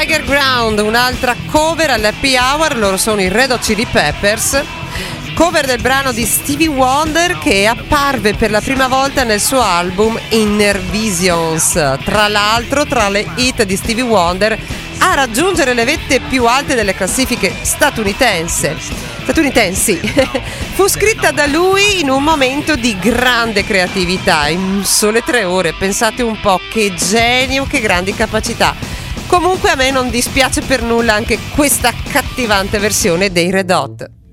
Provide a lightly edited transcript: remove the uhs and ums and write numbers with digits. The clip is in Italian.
Higher Ground, un'altra cover all'Happy Hour, loro sono i Red Hot Chili Peppers, cover del brano di Stevie Wonder che apparve per la prima volta nel suo album Inner Visions. Tra l'altro, tra le hit di Stevie Wonder, a raggiungere le vette più alte delle classifiche statunitensi. Fu scritta da lui in un momento di grande creatività, in sole 3 ore. Pensate un po', che genio, che grandi capacità. Comunque a me non dispiace per nulla anche questa accattivante versione dei Red Hot.